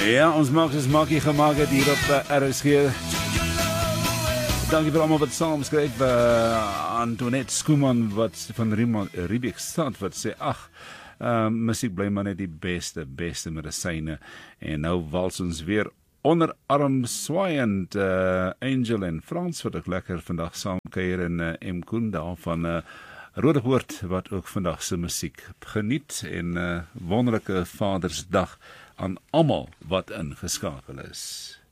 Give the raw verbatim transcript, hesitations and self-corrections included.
Ja, ons maak soos Makkie gemaak het hier op uh, R S G. Dankie vir almal wat saam skryf. Uh, Antoinette Skuman wat van Riebeek stad wat sê, ag, uh, musiek bly maar net die beste, beste medisyne. En nou wals ons weer onderarm swaaiend uh, Angel en Frans wat ook lekker vandag saam kuier in uh, M. Koen daar van uh, Rodepoort wat ook vandag se musiek geniet en uh, wonderlike Vadersdag aan almal wat ingeskakel is.